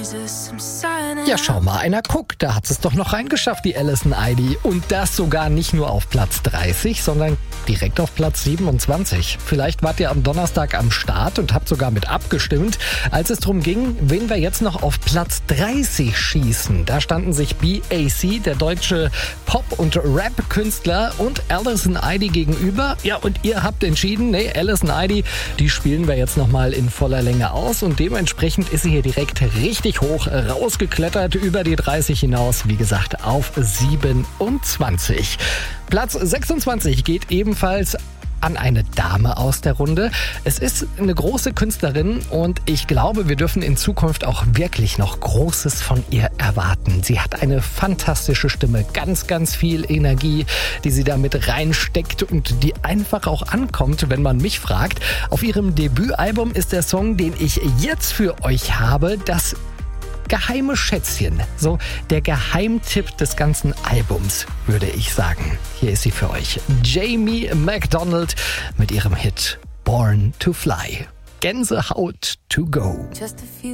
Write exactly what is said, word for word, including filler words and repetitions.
Ja, schau mal, einer guckt, da hat es doch noch reingeschafft, die Alison Idey. Und das sogar nicht nur auf Platz dreißig, sondern direkt auf Platz siebenundzwanzig. Vielleicht wart ihr am Donnerstag am Start und habt sogar mit abgestimmt, als es darum ging, wen wir jetzt noch auf Platz dreißig schießen. Da standen sich B A C, der deutsche Pop- und Rap-Künstler, und Alison Idey gegenüber. Ja, und ihr habt entschieden, nee, Alison Idey, die spielen wir jetzt nochmal in voller Länge aus. Und dementsprechend ist sie hier direkt richtig hoch rausgeklettert, über die dreißig hinaus, wie gesagt, auf siebenundzwanzig. Platz sechsundzwanzig geht ebenfalls an eine Dame aus der Runde. Es ist eine große Künstlerin und ich glaube, wir dürfen in Zukunft auch wirklich noch Großes von ihr erwarten. Sie hat eine fantastische Stimme, ganz, ganz viel Energie, die sie da mit reinsteckt und die einfach auch ankommt, wenn man mich fragt. Auf ihrem Debütalbum ist der Song, den ich jetzt für euch habe, das geheime Schätzchen, so der Geheimtipp des ganzen Albums, würde ich sagen. Hier ist sie für euch, Jamie McDonald mit ihrem Hit Born to Fly. Gänsehaut to go.